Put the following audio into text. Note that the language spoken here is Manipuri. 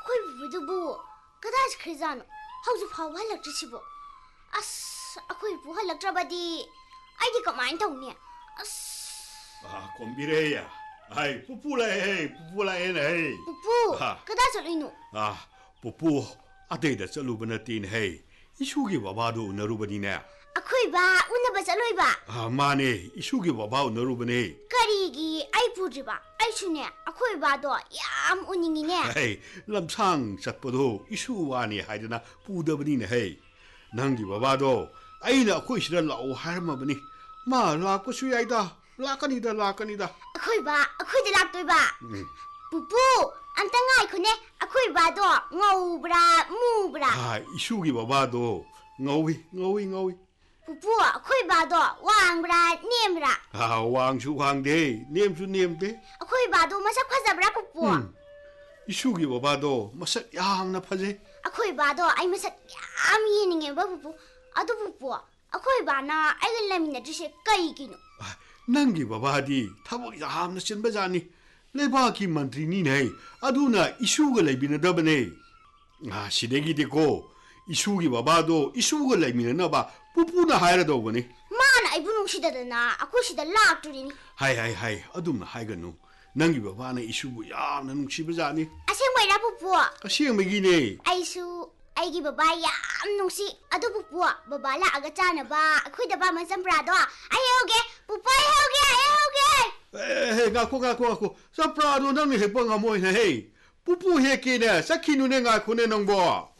ꯑꯩꯈꯣꯏ ꯄꯨꯄꯨꯗꯨꯕꯨ ꯀꯗꯥꯏ ꯆꯠꯈ꯭ꯔꯖꯥꯠꯅꯣ ꯍꯧꯖꯤꯛ ꯐꯥꯎꯕ ꯍꯜꯂꯛꯇ꯭ꯔꯤꯁꯤꯕꯣ ꯑꯁ ꯑꯩꯈꯣꯏ ꯄꯨꯄꯨ ꯍꯜꯂꯛꯇ꯭ꯔꯕꯗꯤ ꯑꯩꯗꯤ ꯀꯃꯥꯏꯅ ꯇꯧꯅꯤ ꯑꯁ ꯀꯣꯝꯕꯤꯔꯦ ꯍꯥꯏ ꯄꯨꯄꯨ ꯂꯥꯛꯑꯦꯅꯦ ꯍꯩ ꯄꯨꯄꯨ ꯀꯗꯥꯏ ꯆꯠꯂꯨꯏꯅꯣ ꯄꯨꯄꯨ ꯑꯇꯩꯗ ꯆꯠꯂꯨꯕ ꯅꯠꯇꯦꯅꯦ ꯍꯩ ꯏꯁꯨꯒꯤ ꯕꯕꯥꯗꯣ ꯎꯅꯔꯨꯕꯅꯤꯅꯦ ꯑꯩꯈꯣꯏ ꯕꯥ ꯎꯅꯕ ꯆꯠꯂꯣꯏꯕ ꯃꯥꯅꯦ ꯏꯁꯨꯒꯤ ꯕꯕꯥ ꯎꯅꯔꯨꯕꯅꯦ ꯀꯔꯤꯒꯤ ꯑꯩ ꯄꯨꯗ꯭ꯔꯤꯕ ꯑꯩꯁꯨꯅꯦ ꯑꯩꯈꯣꯏ ꯕꯥꯗꯣ ꯌꯥꯝ ꯎꯅꯤꯡꯉꯤꯅꯦ ꯍꯩ ꯂꯝꯁꯥꯡ ꯆꯠꯄꯗꯣ ꯏꯁꯨ ꯋꯥꯅꯤ ꯍꯥꯏꯗꯅ ꯄꯨꯗꯕꯅꯤꯅꯦ ꯍꯩ ꯅꯪꯒꯤ ꯕꯕꯥꯗꯣ ꯑꯩꯅ ꯑꯩꯈꯣꯏ ꯁꯤꯗ ꯂꯥꯛꯑꯣ ꯍꯥꯏꯔꯝꯃꯕꯅꯤ ꯃꯥ ꯂꯥꯛꯄꯁꯨ ꯌꯥꯏꯗ ꯂꯥꯛꯀꯅꯤꯗ ꯑꯩꯈꯣꯏ ꯕꯥ ꯑꯩꯈꯣꯏꯗ ꯂꯥꯛꯇꯣꯏꯕ ꯄꯨꯄꯨ ꯑꯝꯇ ꯉꯥꯏꯈꯣꯅꯦ ꯑꯩꯈꯣꯏ ꯕꯥꯗꯣ ꯉꯧꯕ꯭ꯔꯥ ꯃꯨꯕ꯭ꯔꯥ ꯏꯁꯨꯒꯤ ꯕꯕꯥꯗꯣ ꯉꯧꯏ ꯄꯨꯄꯨ ꯑꯩꯈꯣꯏ ꯕꯥꯗꯣ ꯋꯥꯡꯕ꯭ꯔꯥ ꯅꯦꯝꯕ꯭ꯔꯥ ꯋꯥꯡꯁꯨ ꯋꯥꯡꯗꯦ ꯅꯦꯝꯁꯨ ꯅꯦꯝꯗꯦ ꯑꯩꯈꯣꯏ ꯕꯥꯗꯣ ꯃꯁꯛ ꯐꯖꯕ꯭ꯔꯥ ꯄꯨꯄꯨ 이슈기 바바도 마삭 야함나 파지 ꯑꯩꯈꯣꯏ ꯕꯥꯗꯣ ꯑꯩ ꯃꯁꯛ ꯌꯥꯝ ꯌꯦꯡꯅꯤꯡꯉꯦꯕ ꯄꯨꯄꯨ ꯑꯗꯨ ꯄꯨꯄꯨ ꯑꯩꯈꯣꯏ ꯕꯥꯅ ꯑꯩꯒ ꯂꯩꯃꯤꯟꯅꯗ꯭ꯔꯤꯁꯦ ꯀꯩꯒꯤꯅꯣ ꯅꯪꯒꯤ ꯕꯕꯥꯗꯤ ꯊꯕꯛ ꯌꯥꯝꯅ ꯆꯤꯟꯕꯖꯥꯠꯅꯤ ꯂꯩꯕꯥꯛꯀꯤ ꯃꯟꯇ꯭ꯔꯤꯅꯤꯅꯦ ꯑꯗꯨꯅ 이슈가 ꯂꯩꯃꯤꯟꯅꯗꯕꯅꯦ 시댁이디고 이슈기 바바도 이슈가 ꯂꯩꯃꯤꯟꯅꯅꯕ ꯄꯨꯄꯨꯅ ꯍꯥꯏꯔꯗꯧꯕꯅꯤ 마나 아이부 농시다더나 아코시다 락두리니 하이 어둠나 하이가누 낭기 바바는 이슈부 야나 농시버자니 아생마이라 부부 아시행매기네 아이수 아이기 바바 얌 농시 아도 부부 바바 라아가 짜나바 아코이다바 만sam브라도 아이오게 부부 아이오게 에헤 가코 사프라도 낭니 해뻥아 모이네 헤이 푸푸 해케네 사키누네 가코네 농보